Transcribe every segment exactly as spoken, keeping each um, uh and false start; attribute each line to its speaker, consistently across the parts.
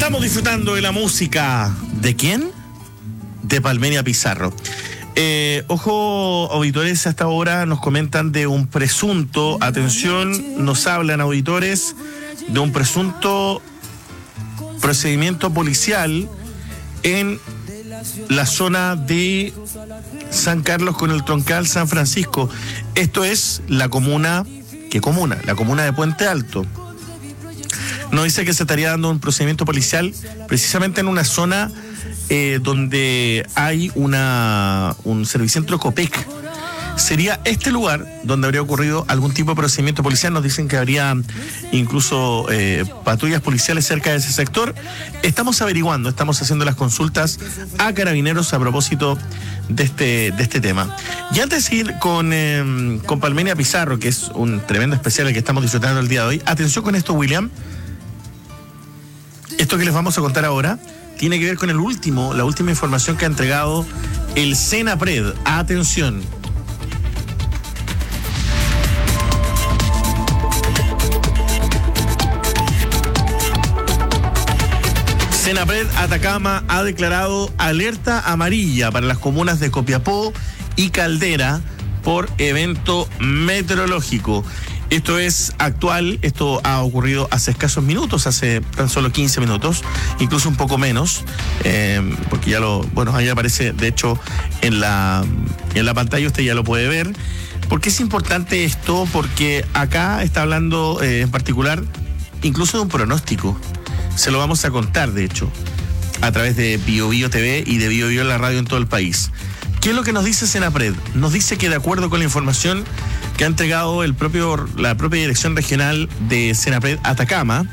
Speaker 1: Estamos disfrutando de la música. ¿De quién? De Palmenia Pizarro. Eh, ojo, auditores, hasta ahora nos comentan de un presunto, atención, nos hablan auditores, de un presunto procedimiento policial en la zona de San Carlos con el troncal San Francisco. Esto es la comuna, ¿qué comuna? La comuna de Puente Alto. Nos dice que se estaría dando un procedimiento policial precisamente en una zona eh, donde hay una un servicentro Copec. Sería este lugar donde habría ocurrido algún tipo de procedimiento policial. Nos dicen que habría incluso eh, patrullas policiales cerca de ese sector. Estamos averiguando, estamos haciendo las consultas a Carabineros a propósito de este, de este tema. Y antes de ir con, eh, con Palmenia Pizarro, que es un tremendo especial el que estamos disfrutando el día de hoy, atención con esto, William. Esto que les vamos a contar ahora tiene que ver con el último, la última información que ha entregado el Senapred. Atención. Senapred Atacama ha declarado alerta amarilla para las comunas de Copiapó y Caldera por evento meteorológico. Esto es actual, esto ha ocurrido hace escasos minutos, hace tan solo quince minutos, incluso un poco menos, eh, porque ya lo, bueno, ahí aparece, de hecho, en la, en la pantalla usted ya lo puede ver. ¿Por qué es importante esto? Porque acá está hablando eh, en particular incluso de un pronóstico. Se lo vamos a contar, de hecho, a través de Bio Bio T V y de Bio Bio la radio en todo el país. ¿Qué es lo que nos dice Senapred? Nos dice que de acuerdo con la información que ha entregado el propio, la propia Dirección Regional de Senapred Atacama,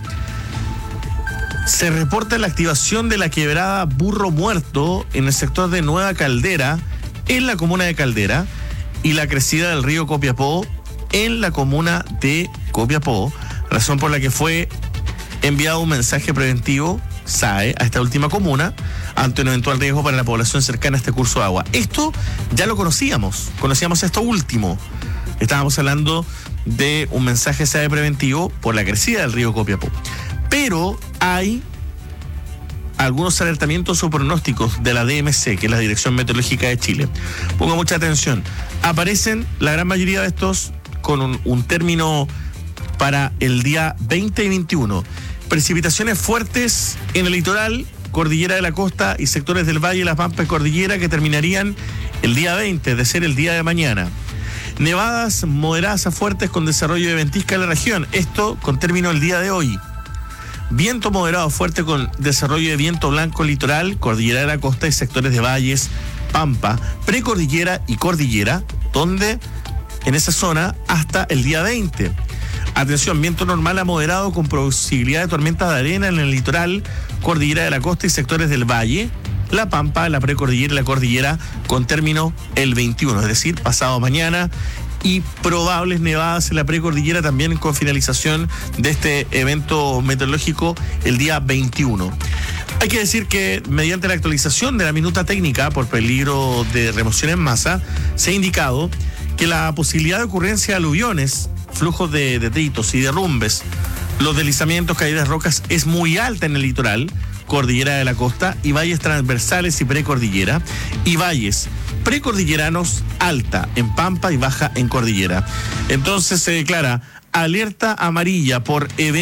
Speaker 1: se reporta la activación de la quebrada Burro Muerto en el sector de Nueva Caldera, en la comuna de Caldera, y la crecida del río Copiapó en la comuna de Copiapó, razón por la que fue enviado un mensaje preventivo, S A E, a esta última comuna ante un eventual riesgo para la población cercana a este curso de agua. Esto ya lo conocíamos, conocíamos esto último. Estábamos hablando de un mensaje S A E preventivo por la crecida del río Copiapó. Pero hay algunos alertamientos o pronósticos de la D M C, que es la Dirección Meteorológica de Chile. Ponga mucha atención. Aparecen la gran mayoría de estos con un, un término para el día veinte y veintiuno. Precipitaciones fuertes en el litoral, Cordillera de la Costa y sectores del Valle, Las Pampas y Cordillera, que terminarían el día veinte, de ser el día de mañana. Nevadas moderadas a fuertes con desarrollo de ventisca en la región. Esto con término el día de hoy. Viento moderado fuerte con desarrollo de viento blanco litoral, Cordillera de la Costa y sectores de valles, Pampa, Precordillera y Cordillera, donde en esa zona hasta el día veinte. Atención, viento normal a moderado con posibilidad de tormentas de arena en el litoral, Cordillera de la Costa y sectores del Valle, La Pampa, la Precordillera y la Cordillera con término el veintiuno, es decir, pasado mañana, y probables nevadas en la Precordillera también con finalización de este evento meteorológico el día veintiuno. Hay que decir que mediante la actualización de la minuta técnica por peligro de remoción en masa, se ha indicado que la posibilidad de ocurrencia de aluviones, flujos de detritos y derrumbes, los deslizamientos, caídas de rocas es muy alta en el litoral, Cordillera de la Costa y valles transversales y precordillera, y valles precordilleranos alta en Pampa y baja en Cordillera. Entonces se declara alerta amarilla por eventos